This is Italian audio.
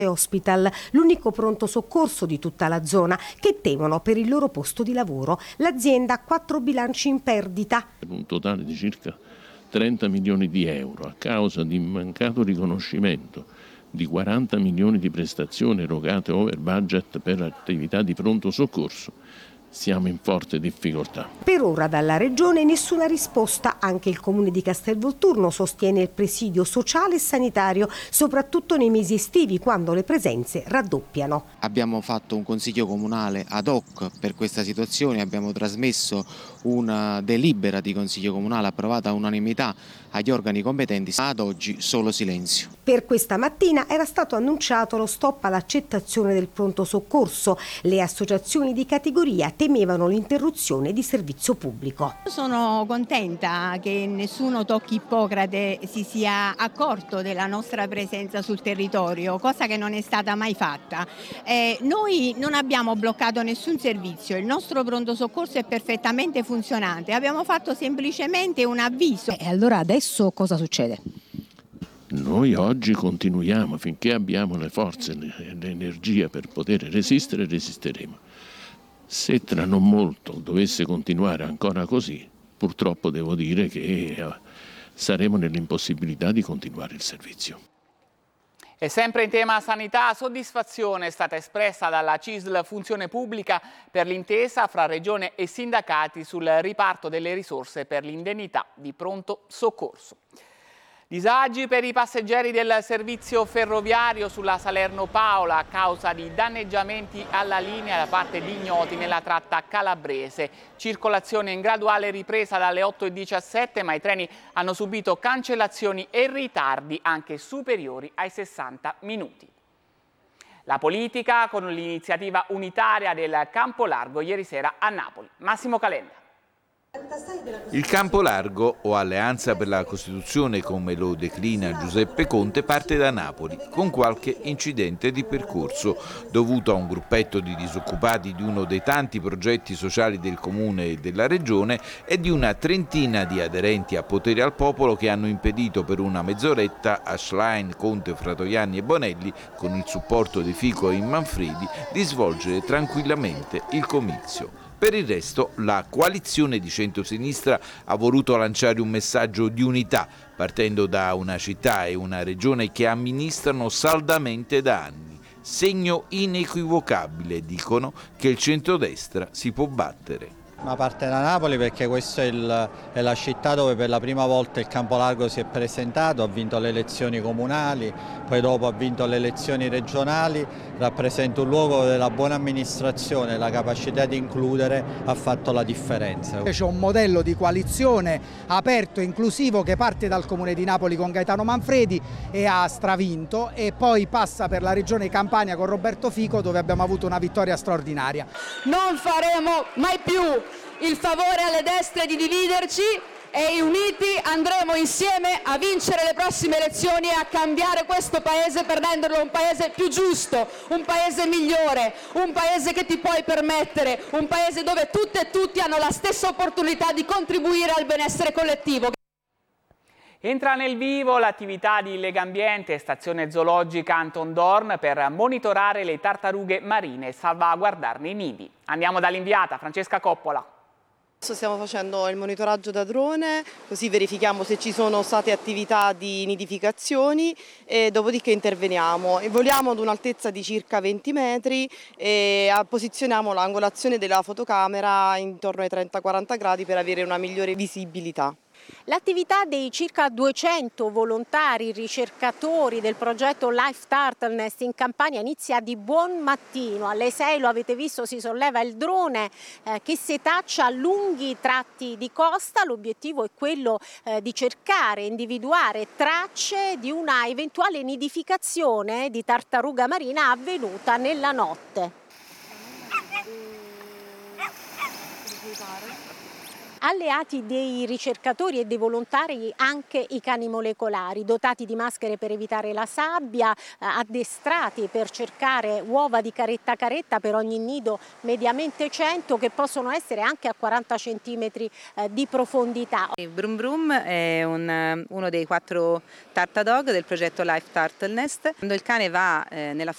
Hospital, l'unico pronto soccorso di tutta la zona, che temono per il loro posto di lavoro. L'azienda ha 4 bilanci in perdita. Un totale di circa 30 milioni di euro a causa di mancato riconoscimento di 40 milioni di prestazioni erogate over budget per attività di pronto soccorso. Siamo in forte difficoltà. Per ora dalla Regione nessuna risposta. Anche il Comune di Castelvolturno sostiene il presidio sociale e sanitario, soprattutto nei mesi estivi, quando le presenze raddoppiano. Abbiamo fatto un consiglio comunale ad hoc per questa situazione, abbiamo trasmesso una delibera di consiglio comunale approvata all'unanimità agli organi competenti. Ad oggi solo silenzio. Per questa mattina era stato annunciato lo stop all'accettazione del pronto soccorso. Le associazioni di categoria temevano l'interruzione di servizio pubblico. Sono contenta che nessuno tocchi Ippocrate si sia accorto della nostra presenza sul territorio, cosa che non è stata mai fatta. Noi non abbiamo bloccato nessun servizio, il nostro pronto soccorso è perfettamente funzionante, abbiamo fatto semplicemente un avviso. E allora adesso cosa succede? Noi oggi continuiamo finché abbiamo le forze e l'energia per poter resistere, resisteremo. Se tra non molto dovesse continuare ancora così, purtroppo devo dire che saremo nell'impossibilità di continuare il servizio. E sempre in tema sanità, soddisfazione è stata espressa dalla CISL Funzione Pubblica per l'intesa fra Regione e sindacati sul riparto delle risorse per l'indennità di pronto soccorso. Disagi per i passeggeri del servizio ferroviario sulla Salerno-Paola a causa di danneggiamenti alla linea da parte di ignoti nella tratta calabrese. Circolazione in graduale ripresa dalle 8:17, ma i treni hanno subito cancellazioni e ritardi anche superiori ai 60 minuti. La politica con l'iniziativa unitaria del Campo Largo ieri sera a Napoli. Massimo Calenda. Il Campo Largo, o Alleanza per la Costituzione come lo declina Giuseppe Conte, parte da Napoli con qualche incidente di percorso dovuto a un gruppetto di disoccupati di uno dei tanti progetti sociali del Comune e della Regione e di una trentina di aderenti a Potere al Popolo che hanno impedito per una mezz'oretta a Schlein, Conte, Fratoianni e Bonelli, con il supporto di Fico e Manfredi, di svolgere tranquillamente il comizio. Per il resto, la coalizione di centrosinistra ha voluto lanciare un messaggio di unità, partendo da una città e una regione che amministrano saldamente da anni. Segno inequivocabile, dicono, che il centrodestra si può battere. Una parte da Napoli perché questa è la città dove per la prima volta il Campo Largo si è presentato, ha vinto le elezioni comunali, poi dopo ha vinto le elezioni regionali, rappresenta un luogo della buona amministrazione, la capacità di includere ha fatto la differenza. C'è un modello di coalizione aperto e inclusivo che parte dal Comune di Napoli con Gaetano Manfredi e ha stravinto e poi passa per la regione Campania con Roberto Fico dove abbiamo avuto una vittoria straordinaria. Non faremo mai più il favore alle destre di dividerci e uniti andremo insieme a vincere le prossime elezioni e a cambiare questo paese per renderlo un paese più giusto, un paese migliore, un paese che ti puoi permettere, un paese dove tutte e tutti hanno la stessa opportunità di contribuire al benessere collettivo. Entra nel vivo l'attività di Legambiente, stazione zoologica Anton Dorn, per monitorare le tartarughe marine e salvaguardarne i nidi. Andiamo dall'inviata Francesca Coppola. Stiamo facendo il monitoraggio da drone, così verifichiamo se ci sono state attività di nidificazioni e dopodiché interveniamo. Voliamo ad un'altezza di circa 20 metri e posizioniamo l'angolazione della fotocamera intorno ai 30-40 gradi per avere una migliore visibilità. L'attività dei circa 200 volontari ricercatori del progetto Life Turtle Nest in Campania inizia di buon mattino. Alle 6, lo avete visto, si solleva il drone che setaccia lunghi tratti di costa. L'obiettivo è quello di cercare, individuare tracce di una eventuale nidificazione di tartaruga marina avvenuta nella notte. Alleati dei ricercatori e dei volontari anche i cani molecolari, dotati di maschere per evitare la sabbia, addestrati per cercare uova di caretta a caretta, per ogni nido mediamente 100, che possono essere anche a 40 cm di profondità. Brum Brum è uno dei 4 Tartadog del progetto Life Turtle Nest. Quando il cane va nella